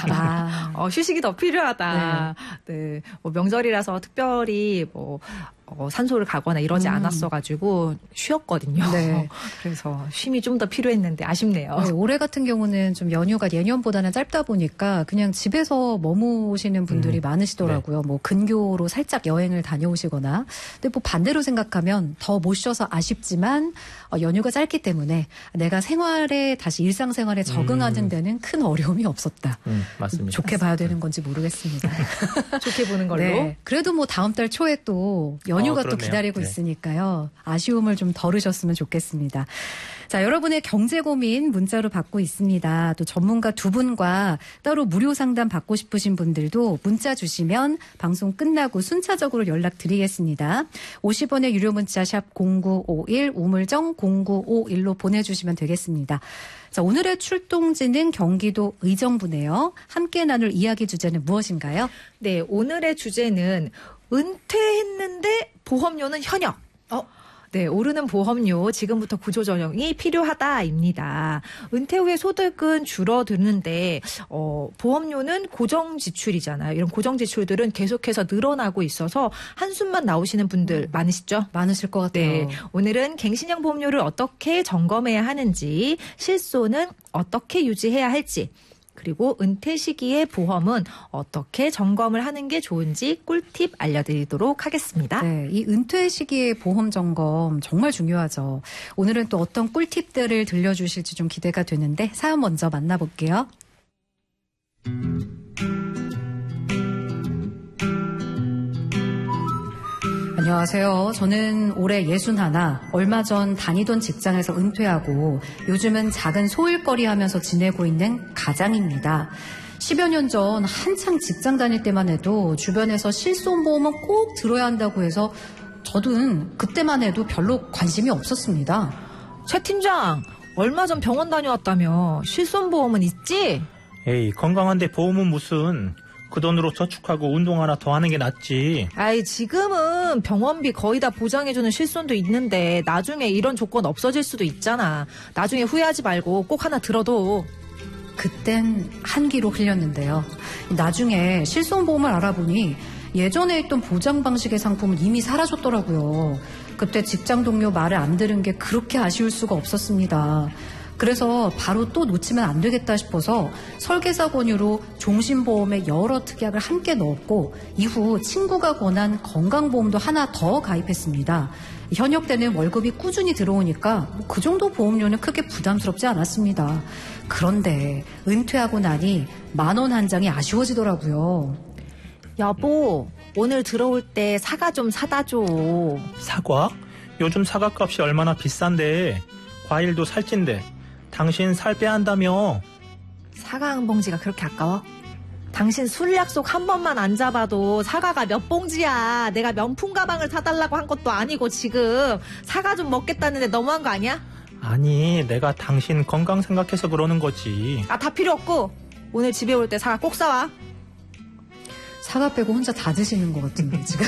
휴식이 더 필요하다. 네. 뭐 명절이라서 특별히 산소를 가거나 이러지 않았어가지고 쉬었거든요. 네. 그래서 쉼이 좀 더 필요했는데 아쉽네요. 네, 올해 같은 경우는 좀 연휴가 예년보다는 짧다 보니까 그냥 집에서 머무시는 분들이 많으시더라고요. 뭐 근교로 살짝 여행을 다녀오시거나. 근데 뭐 반대로 생각하면 더 못 쉬어서 아쉽지만 연휴가 짧기 때문에 내가 다시 일상생활에 적응하는 데는 큰 어려움이 없었다. 맞습니다. 좋게 봐야 되는 건지 모르겠습니다. 좋게 보는 걸로. 네. 그래도 뭐 다음 달 초에 또 연휴가 또 그렇네요. 기다리고 있으니까요. 아쉬움을 좀 덜으셨으면 좋겠습니다. 자, 여러분의 경제 고민 문자로 받고 있습니다. 또 전문가 두 분과 따로 무료 상담 받고 싶으신 분들도 문자 주시면 방송 끝나고 순차적으로 연락드리겠습니다. 50원의 유료 문자 샵 0951 우물정 0951로 보내주시면 되겠습니다. 자, 오늘의 출동지는 경기도 의정부네요. 함께 나눌 이야기 주제는 무엇인가요? 네, 오늘의 주제는 은퇴했는데 보험료는 현역. 네, 오르는 보험료 지금부터 구조조정이 필요하다입니다. 은퇴 후에 소득은 줄어드는데 보험료는 고정 지출이잖아요. 이런 고정 지출들은 계속해서 늘어나고 있어서 한숨만 나오시는 분들 많으시죠? 많으실 것 같아요. 네, 오늘은 갱신형 보험료를 어떻게 점검해야 하는지, 실손은 어떻게 유지해야 할지, 그리고 은퇴 시기의 보험은 어떻게 점검을 하는 게 좋은지 꿀팁 알려드리도록 하겠습니다. 네, 이 은퇴 시기의 보험 점검 정말 중요하죠. 오늘은 또 어떤 꿀팁들을 들려주실지 좀 기대가 되는데 사연 먼저 만나볼게요. 안녕하세요. 저는 올해 61, 얼마 전 다니던 직장에서 은퇴하고 요즘은 작은 소일거리 하면서 지내고 있는 가장입니다. 10여 년 전 한창 직장 다닐 때만 해도 주변에서 실손보험은 꼭 들어야 한다고 해서 저도 그때만 해도 별로 관심이 없었습니다. 최 팀장, 얼마 전 병원 다녀왔다며. 실손보험은 있지? 에이, 건강한데 보험은 무슨. 그 돈으로 저축하고 운동 하나 더 하는 게 낫지. 아이, 지금은 병원비 거의 다 보장해주는 실손도 있는데 나중에 이런 조건 없어질 수도 있잖아. 나중에 후회하지 말고 꼭 하나 들어둬. 그땐 한기로 흘렸는데요. 나중에 실손보험을 알아보니 예전에 있던 보장 방식의 상품은 이미 사라졌더라고요. 그때 직장 동료 말을 안 들은 게 그렇게 아쉬울 수가 없었습니다. 그래서 바로 또 놓치면 안 되겠다 싶어서 설계사 권유로 종신보험에 여러 특약을 함께 넣었고 이후 친구가 권한 건강보험도 하나 더 가입했습니다. 현역 때는 월급이 꾸준히 들어오니까 그 정도 보험료는 크게 부담스럽지 않았습니다. 그런데 은퇴하고 나니 10,000원 한 장이 아쉬워지더라고요. 여보, 오늘 들어올 때 사과 좀 사다 줘. 사과? 요즘 사과값이 얼마나 비싼데. 과일도 살찐데. 당신 살 빼야 한다며. 사과 한 봉지가 그렇게 아까워? 당신 술 약속 한 번만 안 잡아도 사과가 몇 봉지야. 내가 명품 가방을 사달라고 한 것도 아니고 지금 사과 좀 먹겠다는데 너무한 거 아니야? 아니, 내가 당신 건강 생각해서 그러는 거지. 다 필요 없고 오늘 집에 올 때 사과 꼭 사와. 사과 빼고 혼자 다 드시는 것 같은데 지금.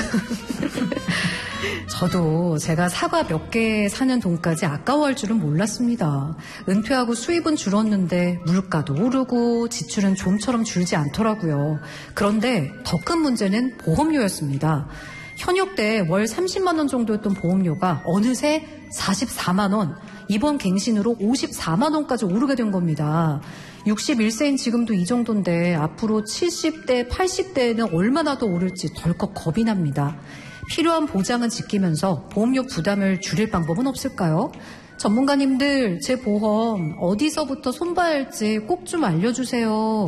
저도 제가 사과 몇 개 사는 돈까지 아까워할 줄은 몰랐습니다. 은퇴하고 수입은 줄었는데 물가도 오르고 지출은 좀처럼 줄지 않더라고요. 그런데 더 큰 문제는 보험료였습니다. 현역 때 월 30만 원 정도였던 보험료가 어느새 44만 원, 이번 갱신으로 54만 원까지 오르게 된 겁니다. 61세인 지금도 이 정도인데 앞으로 70대, 80대에는 얼마나 더 오를지 덜컥 겁이 납니다. 필요한 보장은 지키면서 보험료 부담을 줄일 방법은 없을까요? 전문가님들, 제 보험 어디서부터 손봐야 할지 꼭 좀 알려주세요.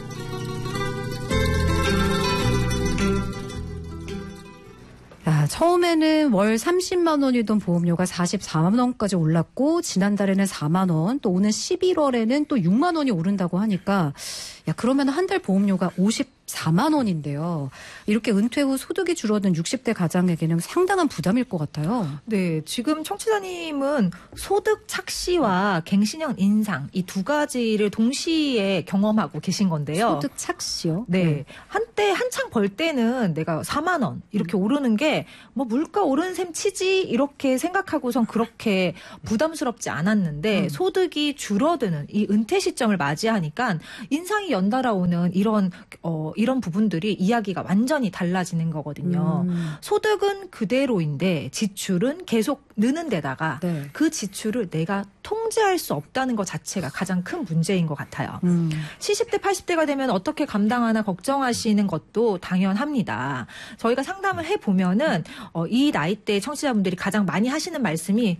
처음에는 월 30만 원이던 보험료가 44만 원까지 올랐고 지난달에는 4만 원, 또 오는 11월에는 또 6만 원이 오른다고 하니까 그러면 한 달 보험료가 14만 원인데요. 이렇게 은퇴 후 소득이 줄어든 60대 가장에게는 상당한 부담일 것 같아요. 네, 지금 청취자님은 소득 착시와 갱신형 인상 이 두 가지를 동시에 경험하고 계신 건데요. 소득 착시요? 네. 한때 한창 벌 때는 내가 4만 원 이렇게 오르는 게 뭐 물가 오른 셈 치지 이렇게 생각하고선 그렇게 부담스럽지 않았는데 소득이 줄어드는 이 은퇴 시점을 맞이하니까 인상이 연달아 오는 이런 부분들이 이야기가 완전히 달라지는 거거든요. 소득은 그대로인데 지출은 계속 느는 데다가 네. 그 지출을 내가 통제할 수 없다는 것 자체가 가장 큰 문제인 것 같아요. 70대, 80대가 되면 어떻게 감당하나 걱정하시는 것도 당연합니다. 저희가 상담을 해보면은 이 나이대 청취자분들이 가장 많이 하시는 말씀이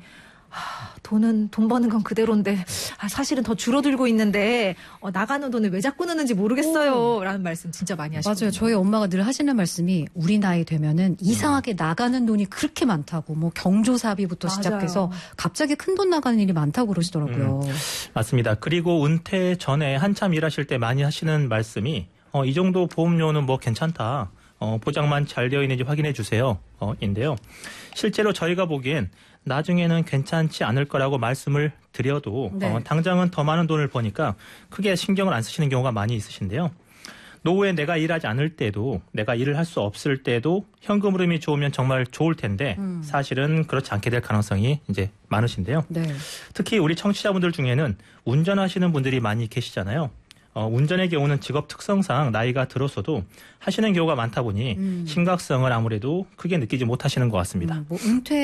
돈 버는 건 그대로인데 사실은 더 줄어들고 있는데 나가는 돈을 왜 자꾸 넣는지 모르겠어요. 라는 말씀 진짜 많이 하시거든요. 맞아요. 저희 엄마가 늘 하시는 말씀이 우리 나이 되면은 이상하게 나가는 돈이 그렇게 많다고 뭐 경조사비부터 맞아요. 시작해서 갑자기 큰 돈 나가는 일이 많다고 그러시더라고요. 맞습니다. 그리고 은퇴 전에 한참 일하실 때 많이 하시는 말씀이 이 정도 보험료는 뭐 괜찮다. 보장만 잘 되어 있는지 확인해 주세요. 인데요. 실제로 저희가 보기엔 나중에는 괜찮지 않을 거라고 말씀을 드려도 네. 당장은 더 많은 돈을 버니까 크게 신경을 안 쓰시는 경우가 많이 있으신데요. 노후에 내가 일하지 않을 때도 내가 일을 할 수 없을 때도 현금 흐름이 좋으면 정말 좋을 텐데 사실은 그렇지 않게 될 가능성이 이제 많으신데요. 네. 특히 우리 청취자분들 중에는 운전하시는 분들이 많이 계시잖아요. 운전의 경우는 직업 특성상 나이가 들어서도 하시는 경우가 많다 보니 심각성을 아무래도 크게 느끼지 못하시는 것 같습니다. 뭐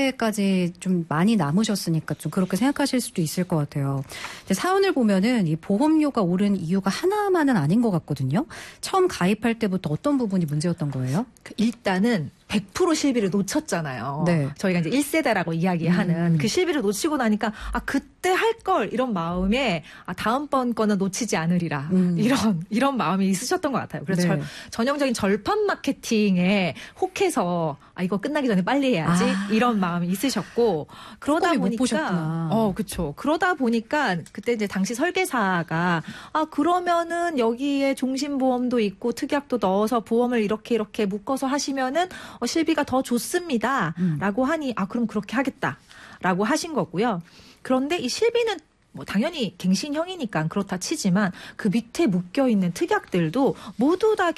은퇴까지 좀 많이 남으셨으니까 좀 그렇게 생각하실 수도 있을 것 같아요. 근데 사연을 보면은 이 보험료가 오른 이유가 하나만은 아닌 것 같거든요. 처음 가입할 때부터 어떤 부분이 문제였던 거예요? 일단은 100% 실비를 놓쳤잖아요. 네. 저희가 이제 1세대라고 이야기하는 그 실비를 놓치고 나니까 그때 할 걸 이런 마음에 다음번 거는 놓치지 않으리라 이런 마음이 있으셨던 것 같아요. 그래서 네. 전형적인 절판 마케팅에 혹해서 이거 끝나기 전에 빨리 해야지 이런 마음이 있으셨고 그러다 못 보니까 보셨구나. 그렇죠. 그러다 보니까 그때 이제 당시 설계사가 그러면은 여기에 종신보험도 있고 특약도 넣어서 보험을 이렇게 묶어서 하시면은 실비가 더 좋습니다라고 하니 그럼 그렇게 하겠다라고 하신 거고요. 그런데 이 실비는 뭐 당연히 갱신형이니까 그렇다 치지만 그 밑에 묶여 있는 특약들도 모두 다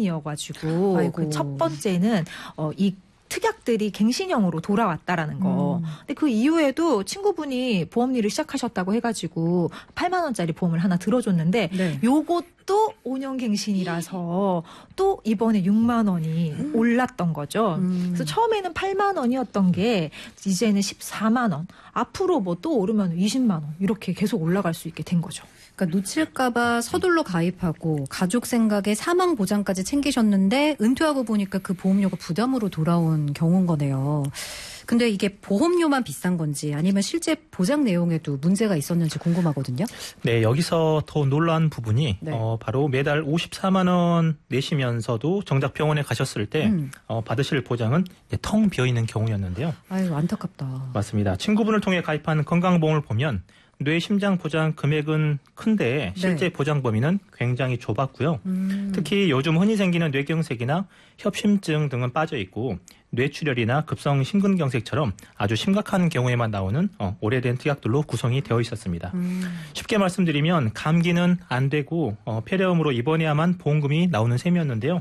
갱신이어가지고 그 첫 번째는 이 특약들이 갱신형으로 돌아왔다라는 거. 근데 그 이후에도 친구분이 보험 일을 시작하셨다고 해가지고 8만 원짜리 보험을 하나 들어줬는데 네. 요것도 5년 갱신이라서 또 이번에 6만 원이 올랐던 거죠. 그래서 처음에는 8만 원이었던 게 이제는 14만 원. 앞으로 뭐 또 오르면 20만 원 이렇게 계속 올라갈 수 있게 된 거죠. 그러니까 놓칠까봐 서둘러 가입하고 가족 생각에 사망 보장까지 챙기셨는데 은퇴하고 보니까 그 보험료가 부담으로 돌아온 경우인 거네요. 근데 이게 보험료만 비싼 건지 아니면 실제 보장 내용에도 문제가 있었는지 궁금하거든요. 네, 여기서 더 놀라운 부분이 네. 바로 매달 54만 원 내시면서도 정작 병원에 가셨을 때 받으실 보장은 이제 텅 비어 있는 경우였는데요. 아유, 안타깝다. 맞습니다. 친구분을 통해 가입한 건강보험을 보면 뇌 심장 보장 금액은 큰데 실제 네. 보장 범위는 굉장히 좁았고요. 특히 요즘 흔히 생기는 뇌경색이나 협심증 등은 빠져 있고 뇌출혈이나 급성 심근경색처럼 아주 심각한 경우에만 나오는 오래된 특약들로 구성이 되어 있었습니다. 쉽게 말씀드리면 감기는 안 되고 폐렴으로 입원해야만 보험금이 나오는 셈이었는데요.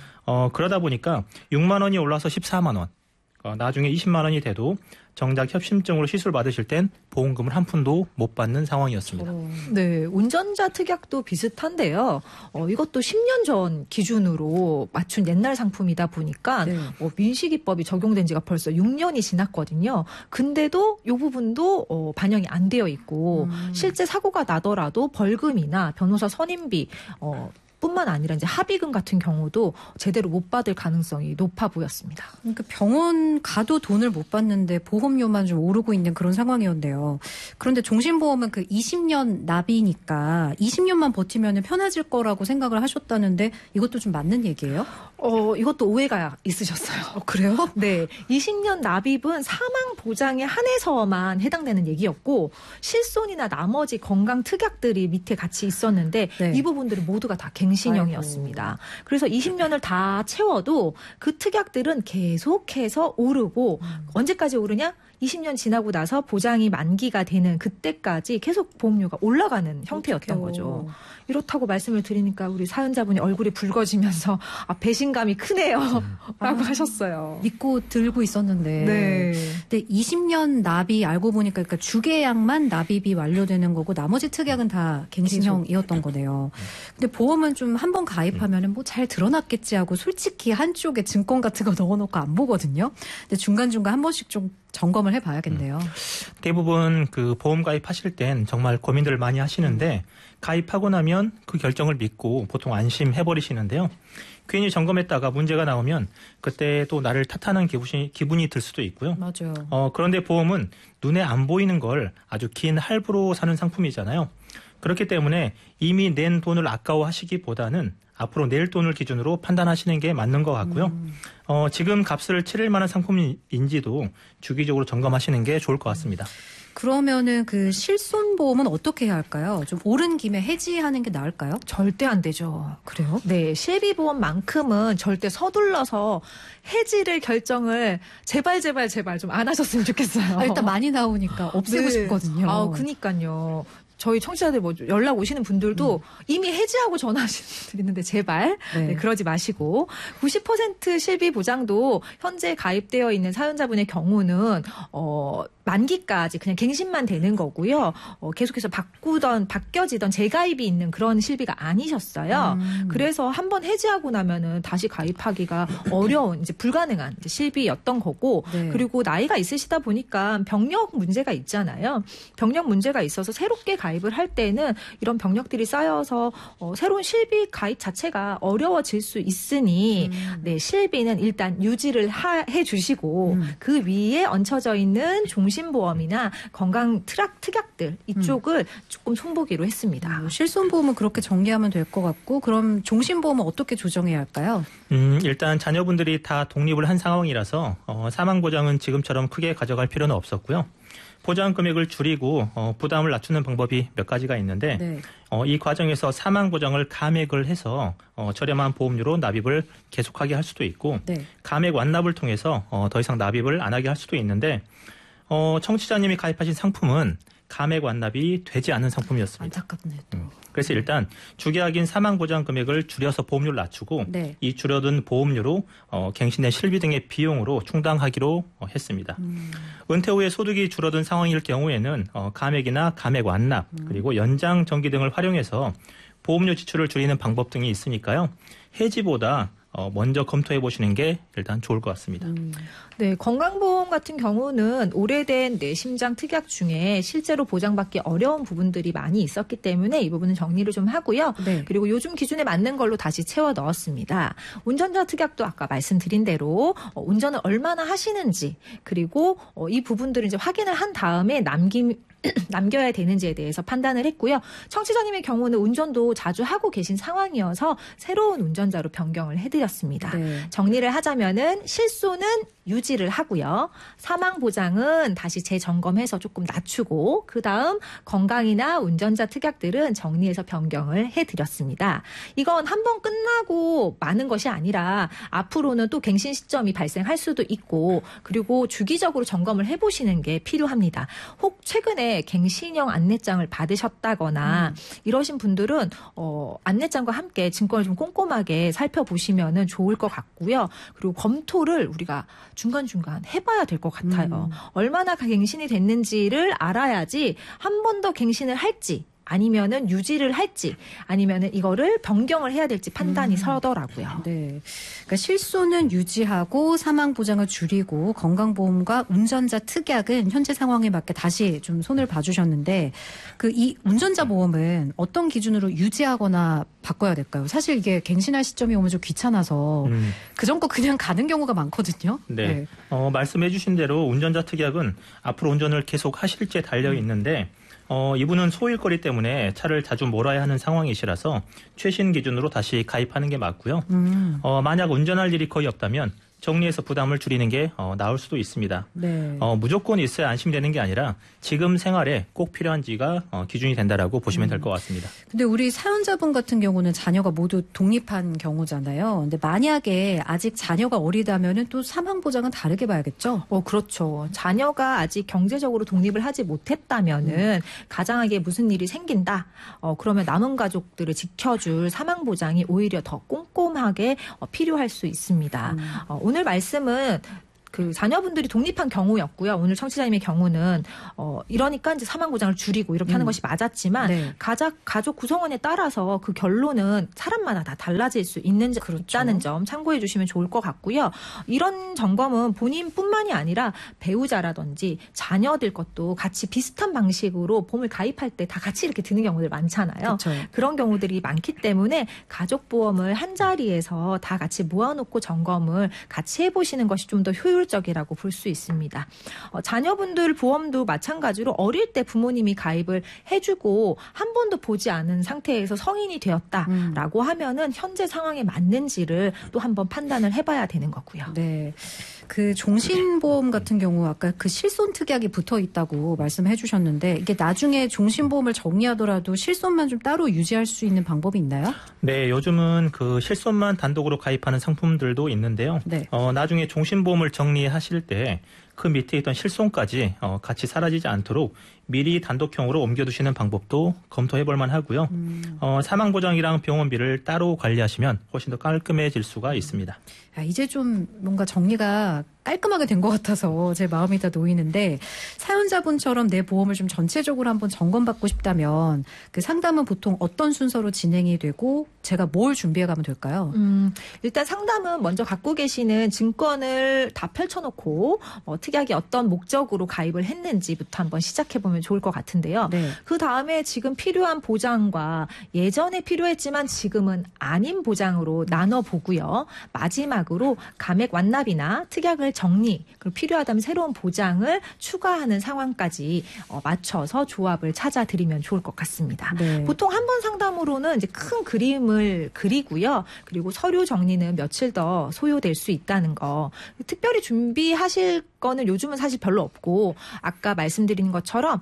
그러다 보니까 6만 원이 올라서 14만 원, 나중에 20만 원이 돼도 정작 협심증으로 시술 받으실 땐 보험금을 한 푼도 못 받는 상황이었습니다. 네, 운전자 특약도 비슷한데요. 이것도 10년 전 기준으로 맞춘 옛날 상품이다 보니까 네. 민식이법이 적용된 지가 벌써 6년이 지났거든요. 근데도 이 부분도 반영이 안 되어 있고 실제 사고가 나더라도 벌금이나 변호사 선임비 뿐만 아니라 이제 합의금 같은 경우도 제대로 못 받을 가능성이 높아 보였습니다. 그러니까 병원 가도 돈을 못 받는데 보험료만 좀 오르고 있는 그런 상황이었네요. 그런데 종신보험은 그 20년 납이니까 20년만 버티면 편해질 거라고 생각을 하셨다는데 이것도 좀 맞는 얘기예요? 이것도 오해가 있으셨어요. 그래요? 네. 20년 납입은 사망 보장에 한해서만 해당되는 얘기였고 실손이나 나머지 건강 특약들이 밑에 같이 있었는데 네. 이 부분들은 모두가 다 갱신형이었습니다. 갱신형이었습니다. 그래서 20년을 다 채워도 그 특약들은 계속해서 오르고 언제까지 오르냐? 20년 지나고 나서 보장이 만기가 되는 그때까지 계속 보험료가 올라가는 형태였던 거죠. 이렇다고 말씀을 드리니까 우리 사연자분이 얼굴이 붉어지면서 배신감이 크네요. 라고 하셨어요. 믿고 들고 있었는데. 네. 근데 20년 납입 알고 보니까 그러니까 주계약만 납입이 완료되는 거고 나머지 특약은 다 갱신형이었던 거네요. 근데 보험은 좀 한 번 가입하면은 뭐 잘 드러났겠지 하고 솔직히 한쪽에 증권 같은 거 넣어놓고 안 보거든요. 근데 중간중간 한 번씩 좀 점검을 해봐야겠네요. 대부분 그 보험 가입하실 땐 정말 고민들을 많이 하시는데 가입하고 나면 그 결정을 믿고 보통 안심해버리시는데요. 괜히 점검했다가 문제가 나오면 그때 또 나를 탓하는 기분이 들 수도 있고요. 맞아요. 그런데 보험은 눈에 안 보이는 걸 아주 긴 할부로 사는 상품이잖아요. 그렇기 때문에 이미 낸 돈을 아까워하시기보다는 앞으로 낼 돈을 기준으로 판단하시는 게 맞는 것 같고요. 지금 값을 치를 만한 상품인지도 주기적으로 점검하시는 게 좋을 것 같습니다. 그러면은 그 실손보험은 어떻게 해야 할까요? 좀 오른 김에 해지하는 게 나을까요? 절대 안 되죠. 그래요? 네, 실비보험만큼은 절대 서둘러서 해지를 결정을 제발 좀 안 하셨으면 좋겠어요. 일단 많이 나오니까 없애고 싶거든요. 그니까요. 저희 청취자들 연락 오시는 분들도 이미 해지하고 전화하시는 분들 있는데 제발 네, 그러지 마시고 90% 실비 보장도 현재 가입되어 있는 사연자분의 경우는 만기까지 그냥 갱신만 되는 거고요. 계속해서 바뀌어지던 재가입이 있는 그런 실비가 아니셨어요. 그래서 한번 해지하고 나면은 다시 가입하기가 어려운 이제 불가능한 이제 실비였던 거고 그리고 나이가 있으시다 보니까 병력 문제가 있잖아요. 병력 문제가 있어서 새롭게 가입을 할 때는 이런 병력들이 쌓여서 새로운 실비 가입 자체가 어려워질 수 있으니 네, 실비는 일단 유지를 해 주시고 그 위에 얹혀져 있는 종신보험이나 건강 특약들 이쪽을 조금 손보기로 했습니다. 실손보험은 그렇게 정리하면 될 것 같고 그럼 종신보험은 어떻게 조정해야 할까요? 일단 자녀분들이 다 독립을 한 상황이라서 사망보장은 지금처럼 크게 가져갈 필요는 없었고요. 보장 금액을 줄이고 부담을 낮추는 방법이 몇 가지가 있는데 이 과정에서 사망 보장을 감액을 해서 저렴한 보험료로 납입을 계속하게 할 수도 있고 감액 완납을 통해서 더 이상 납입을 안 하게 할 수도 있는데 청취자님이 가입하신 상품은 감액 완납이 되지 않은 상품이었습니다. 안타깝네. 그래서 일단 주계약인 사망보장 금액을 줄여서 보험료를 낮추고 이 줄어든 보험료로 갱신된 실비 등의 비용으로 충당하기로 했습니다. 은퇴 후에 소득이 줄어든 상황일 경우에는 감액이나 감액 완납 그리고 연장 정기 등을 활용해서 보험료 지출을 줄이는 방법 등이 있으니까요. 해지보다 먼저 검토해 보시는 게 일단 좋을 것 같습니다. 네, 건강보험 같은 경우는 오래된 뇌심장 특약 중에 실제로 보장받기 어려운 부분들이 많이 있었기 때문에 이 부분은 정리를 좀 하고요. 그리고 요즘 기준에 맞는 걸로 다시 채워 넣었습니다. 운전자 특약도 아까 말씀드린 대로 운전을 얼마나 하시는지 그리고 이 부분들을 이제 확인을 한 다음에 남겨야 되는지에 대해서 판단을 했고요. 청취자님의 경우는 운전도 자주 하고 계신 상황이어서 새로운 운전자로 변경을 해드렸습니다. 정리를 하자면은 실손은 유지를 하고요. 사망 보장은 다시 재점검해서 조금 낮추고 그다음 건강이나 운전자 특약들은 정리해서 변경을 해드렸습니다. 이건 한 번 끝나고 마는 것이 아니라 앞으로는 또 갱신 시점이 발생할 수도 있고 그리고 주기적으로 점검을 해보시는 게 필요합니다. 혹 최근에 갱신형 안내장을 받으셨다거나 이러신 분들은 안내장과 함께 증권을 좀 꼼꼼하게 살펴보시면 좋을 것 같고요. 그리고 검토를 우리가 중간중간 해봐야 될 것 같아요. 얼마나 갱신이 됐는지를 알아야지 한 번 더 갱신을 할지 아니면은 유지를 할지 아니면은 이거를 변경을 해야 될지 판단이 서더라고요. 네. 그러니까 실손은 유지하고 사망 보장을 줄이고 건강보험과 운전자 특약은 현재 상황에 맞게 다시 좀 손을 봐주셨는데 이 운전자 보험은 어떤 기준으로 유지하거나 바꿔야 될까요? 사실 이게 갱신할 시점이 오면 좀 귀찮아서 그전 거 그냥 가는 경우가 많거든요. 네. 말씀해 주신 대로 운전자 특약은 앞으로 운전을 계속 하실지에 달려 있는데 이분은 소일거리 때문에 차를 자주 몰아야 하는 상황이시라서 최신 기준으로 다시 가입하는 게 맞고요. 만약 운전할 일이 거의 없다면 정리해서 부담을 줄이는 게 나을 수도 있습니다. 네. 무조건 있어야 안심되는 게 아니라 지금 생활에 꼭 필요한지가 기준이 된다라고 보시면 될 것 같습니다. 근데 우리 사연자분 같은 경우는 자녀가 모두 독립한 경우잖아요. 근데 만약에 아직 자녀가 어리다면은 또 사망 보장은 다르게 봐야겠죠? 그렇죠. 자녀가 아직 경제적으로 독립을 하지 못했다면은 가장에게 무슨 일이 생긴다. 그러면 남은 가족들을 지켜줄 사망 보장이 오히려 더 꼼꼼하게 필요할 수 있습니다. 오늘 말씀은 그 자녀분들이 독립한 경우였고요. 오늘 청취자님의 경우는 이러니까 이제 사망 보장을 줄이고 이렇게 하는 것이 맞았지만 네. 가족 구성원에 따라서 그 결론은 사람마다 다 달라질 수 있다는 점 참고해 주시면 좋을 것 같고요. 이런 점검은 본인뿐만이 아니라 배우자라든지 자녀들 것도 같이 비슷한 방식으로 보험을 가입할 때 다 같이 이렇게 드는 경우들 많잖아요. 그렇죠. 그런 경우들이 많기 때문에 가족보험을 한 자리에서 다 같이 모아놓고 점검을 같이 해보시는 것이 좀 더 효율적이라고 볼 수 있습니다. 자녀분들 보험도 마찬가지로 어릴 때 부모님이 가입을 해주고 한 번도 보지 않은 상태에서 성인이 되었다라고 하면은 현재 상황에 맞는지를 또 한번 판단을 해봐야 되는 거고요. 네. 그 종신보험 같은 경우 아까 그 실손 특약이 붙어 있다고 말씀해 주셨는데 이게 나중에 종신보험을 정리하더라도 실손만 좀 따로 유지할 수 있는 방법이 있나요? 네, 요즘은 그 실손만 단독으로 가입하는 상품들도 있는데요. 네. 나중에 종신보험을 정리하실 때 그 밑에 있던 실손까지 같이 사라지지 않도록 미리 단독형으로 옮겨두시는 방법도 검토해볼 만하고요. 사망보장이랑 병원비를 따로 관리하시면 훨씬 더 깔끔해질 수가 있습니다. 이제 좀 뭔가 정리가 깔끔하게 된 것 같아서 제 마음이 다 놓이는데 사연자분처럼 내 보험을 좀 전체적으로 한번 점검받고 싶다면 그 상담은 보통 어떤 순서로 진행이 되고 제가 뭘 준비해 가면 될까요? 일단 상담은 먼저 갖고 계시는 증권을 다 펼쳐놓고 특약이 어떤 목적으로 가입을 했는지부터 한번 시작해보면 좋을 것 같은데요. 네. 그 다음에 지금 필요한 보장과 예전에 필요했지만 지금은 아닌 보장으로 나눠보고요. 마지막으로 감액 완납이나 특약을 정리, 그리고 필요하다면 새로운 보장을 추가하는 상황까지 맞춰서 조합을 찾아드리면 좋을 것 같습니다. 네. 보통 한 번 상담으로는 이제 큰 그림을 그리고요. 그리고 서류 정리는 며칠 더 소요될 수 있다는 거. 특별히 준비하실 거는 요즘은 사실 별로 없고 아까 말씀드린 것처럼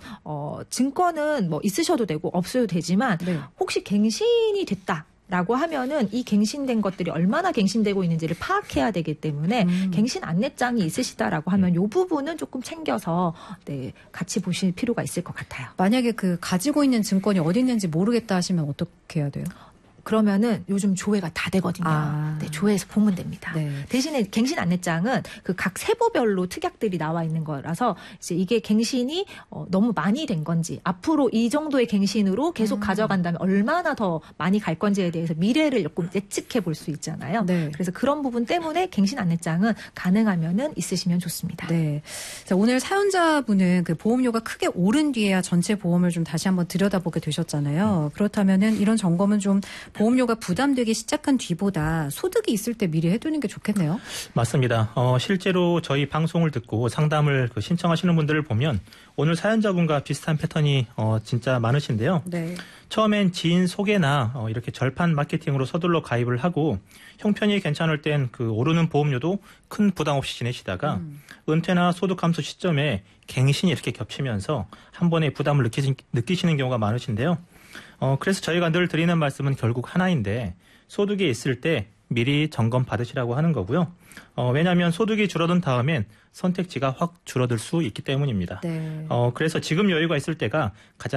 증권은 뭐 있으셔도 되고 없어도 되지만 네. 혹시 갱신이 됐다. 라고 하면은 이 갱신된 것들이 얼마나 갱신되고 있는지를 파악해야 되기 때문에 갱신 안내장이 있으시다라고 하면 이 부분은 조금 챙겨서 같이 보실 필요가 있을 것 같아요. 만약에 그 가지고 있는 증권이 어디 있는지 모르겠다 하시면 어떻게 해야 돼요? 그러면은 요즘 조회가 다 되거든요. 네, 조회에서 보면 됩니다. 네. 대신에 갱신 안내장은 그 각 세부별로 특약들이 나와 있는 거라서 이제 이게 갱신이 너무 많이 된 건지 앞으로 이 정도의 갱신으로 계속 가져간다면 얼마나 더 많이 갈 건지에 대해서 미래를 조금 예측해 볼 수 있잖아요. 네. 그래서 그런 부분 때문에 갱신 안내장은 가능하면은 있으시면 좋습니다. 네. 자, 오늘 사연자분은 그 보험료가 크게 오른 뒤에야 전체 보험을 좀 다시 한번 들여다보게 되셨잖아요. 그렇다면은 이런 점검은 좀 보험료가 부담되기 시작한 뒤보다 소득이 있을 때 미리 해두는 게 좋겠네요. 맞습니다. 실제로 저희 방송을 듣고 상담을 신청하시는 분들을 보면 오늘 사연자분과 비슷한 패턴이 진짜 많으신데요. 네. 처음엔 지인 소개나 이렇게 절판 마케팅으로 서둘러 가입을 하고 형편이 괜찮을 땐 그 오르는 보험료도 큰 부담 없이 지내시다가 은퇴나 소득 감소 시점에 갱신이 이렇게 겹치면서 한 번에 부담을 느끼시는 경우가 많으신데요. 그래서 저희가 늘 드리는 말씀은 결국 하나인데 소득이 있을 때 미리 점검 받으시라고 하는 거고요. 왜냐하면 소득이 줄어든 다음엔 선택지가 확 줄어들 수 있기 때문입니다. 네. 그래서 지금 여유가 있을 때가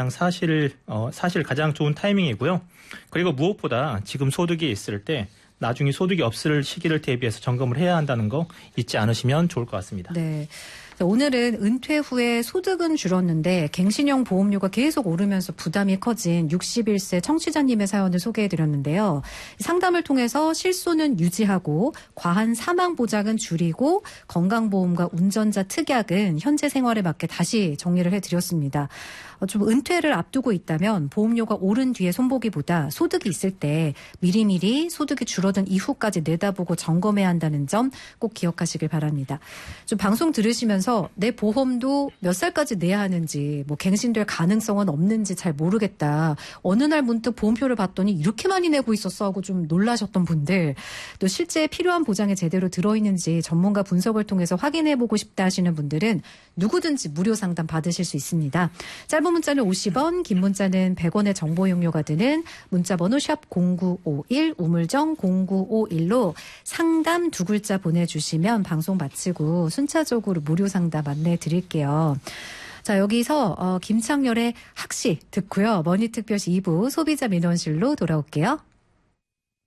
사실 가장 좋은 타이밍이고요. 그리고 무엇보다 지금 소득이 있을 때 나중에 소득이 없을 시기를 대비해서 점검을 해야 한다는 거 잊지 않으시면 좋을 것 같습니다. 네. 오늘은 은퇴 후에 소득은 줄었는데 갱신형 보험료가 계속 오르면서 부담이 커진 61세 청취자님의 사연을 소개해드렸는데요. 상담을 통해서 실손은 유지하고 과한 사망 보장은 줄이고 건강보험과 운전자 특약은 현재 생활에 맞게 다시 정리를 해드렸습니다. 좀 은퇴를 앞두고 있다면 보험료가 오른 뒤에 손보기보다 소득이 있을 때 미리미리 소득이 줄어든 이후까지 내다보고 점검해야 한다는 점 꼭 기억하시길 바랍니다. 좀 방송 들으시면서 들어서 내 보험도 몇 살까지 내야 하는지 뭐 갱신될 가능성은 없는지 잘 모르겠다. 어느 날 문득 보험표를 봤더니 이렇게 많이 내고 있었어 하고 좀 놀라셨던 분들, 또 실제 필요한 보장에 제대로 들어있는지 전문가 분석을 통해서 확인해보고 싶다 하시는 분들은 누구든지 무료 상담 받으실 수 있습니다. 짧은 문자는 50원, 긴 문자는 100원의 정보 이용료가 드는 문자번호 샵 0951 우물정 0951로 상담 2글자 보내주시면 방송 마치고 순차적으로 무료 상담 안내해 드릴게요. 자, 여기서 김창렬의 학시 듣고요. 머니특별시 2부 소비자 민원실로 돌아올게요.